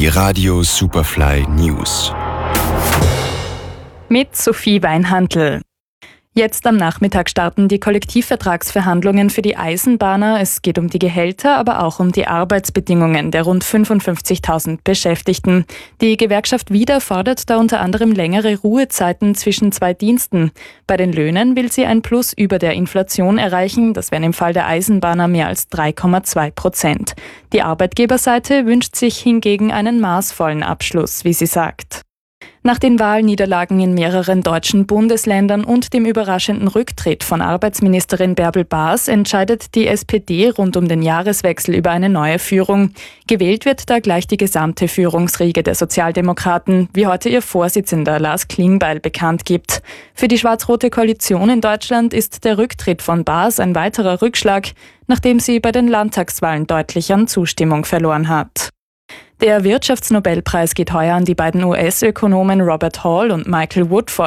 Die Radio Superfly News. Mit Sophie Weinhandl. Jetzt am Nachmittag starten die Kollektivvertragsverhandlungen für die Eisenbahner. Es geht um die Gehälter, aber auch um die Arbeitsbedingungen der rund 55.000 Beschäftigten. Die Gewerkschaft Wieder fordert da unter anderem längere Ruhezeiten zwischen 2 Diensten. Bei den Löhnen will sie ein Plus über der Inflation erreichen. Das wären im Fall der Eisenbahner mehr als 3,2%. Die Arbeitgeberseite wünscht sich hingegen einen maßvollen Abschluss, wie sie sagt. Nach den Wahlniederlagen in mehreren deutschen Bundesländern und dem überraschenden Rücktritt von Arbeitsministerin Bärbel Baas entscheidet die SPD rund um den Jahreswechsel über eine neue Führung. Gewählt wird da gleich die gesamte Führungsriege der Sozialdemokraten, wie heute ihr Vorsitzender Lars Klingbeil bekannt gibt. Für die schwarz-rote Koalition in Deutschland ist der Rücktritt von Baas ein weiterer Rückschlag, nachdem sie bei den Landtagswahlen deutlich an Zustimmung verloren hat. Der Wirtschaftsnobelpreis geht heuer an die beiden US-Ökonomen Robert Hall und Michael Wood